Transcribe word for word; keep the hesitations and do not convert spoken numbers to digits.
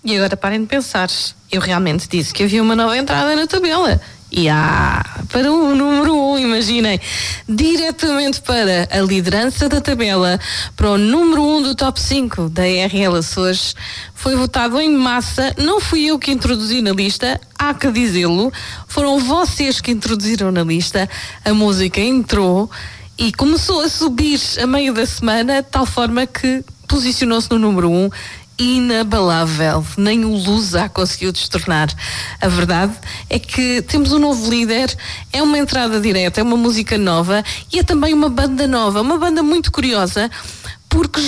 E agora parem de pensar, eu realmente disse que havia uma nova entrada na tabela. E há para o número um, imaginem, diretamente para a liderança da tabela, para o número um do top cinco da R L Açores, foi votado em massa. Não fui eu que introduzi na lista, há que dizê-lo, foram vocês que introduziram na lista. A música entrou e começou a subir a meio da semana, de tal forma que posicionou-se no número um. Inabalável, nem o Lusa conseguiu destornar. A verdade é que temos um novo líder, é uma entrada direta, é uma música nova e é também uma banda nova, uma banda muito curiosa, porque